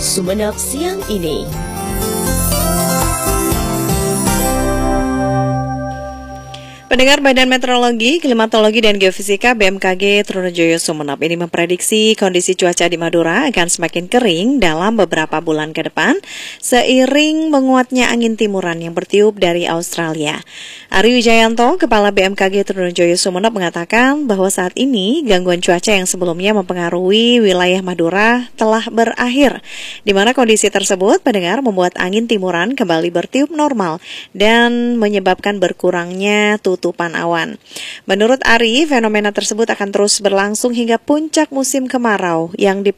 Sumeneb siang ini. Pendengar Badan Meteorologi, Klimatologi, dan Geofisika BMKG Trunojoyo Sumeneb ini memprediksi kondisi cuaca di Madura akan semakin kering dalam beberapa bulan ke depan seiring menguatnya angin timuran yang bertiup dari Australia. Ari Wijayanto, Kepala BMKG Trunojoyo Sumeneb mengatakan bahwa saat ini gangguan cuaca yang sebelumnya mempengaruhi wilayah Madura telah berakhir, di mana kondisi tersebut pendengar membuat angin timuran kembali bertiup normal dan menyebabkan berkurangnya tutupan awan. Menurut Ari, fenomena tersebut akan terus berlangsung hingga puncak musim kemarau yang